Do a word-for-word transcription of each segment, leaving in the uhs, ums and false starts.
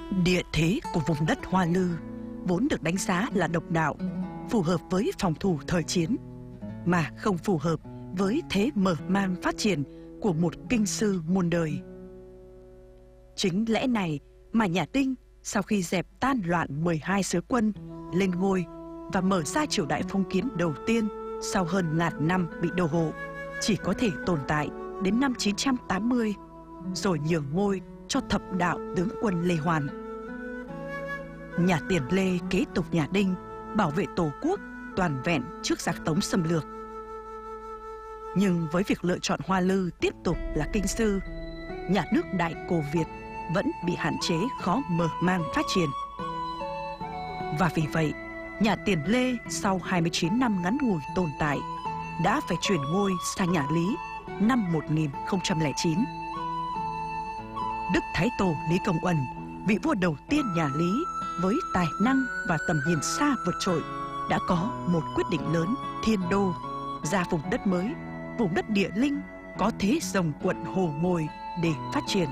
Địa thế của vùng đất Hoa Lư vốn được đánh giá là độc đạo, phù hợp với phòng thủ thời chiến, mà không phù hợp với thế mở mang phát triển của một kinh sư muôn đời. Chính lẽ này mà nhà Đinh sau khi dẹp tan loạn mười hai sứ quân lên ngôi và mở ra triều đại phong kiến đầu tiên sau hơn ngàn năm bị đô hộ, chỉ có thể tồn tại đến năm chín trăm tám mươi, rồi nhường ngôi cho thập đạo tướng quân Lê Hoàn. Nhà Tiền Lê kế tục nhà Đinh, bảo vệ tổ quốc toàn vẹn trước giặc Tống xâm lược. Nhưng với việc lựa chọn Hoa Lư tiếp tục là kinh sư, nhà nước Đại Cổ Việt vẫn bị hạn chế khó mở mang phát triển. Và vì vậy, nhà Tiền Lê sau hai mươi chín năm ngắn ngủi tồn tại đã phải chuyển ngôi sang nhà Lý năm một nghìn không trăm lẻ chín. Đức Thái Tổ Lý Công Uẩn, vị vua đầu tiên nhà Lý với tài năng và tầm nhìn xa vượt trội, đã có một quyết định lớn thiên đô, ra vùng đất mới, vùng đất địa linh có thế rồng quận hồ mồi để phát triển.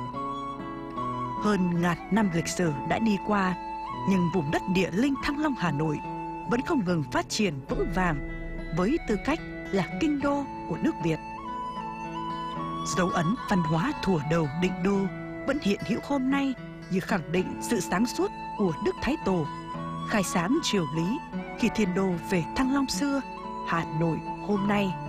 Hơn ngàn năm lịch sử đã đi qua, nhưng vùng đất địa linh Thăng Long Hà Nội vẫn không ngừng phát triển vững vàng với tư cách là kinh đô của nước Việt. Dấu ấn văn hóa thuở đầu định đô vẫn hiện hữu hôm nay như khẳng định sự sáng suốt của Đức Thái Tổ, khai sáng triều Lý khi thiên đô về Thăng Long xưa, Hà Nội hôm nay.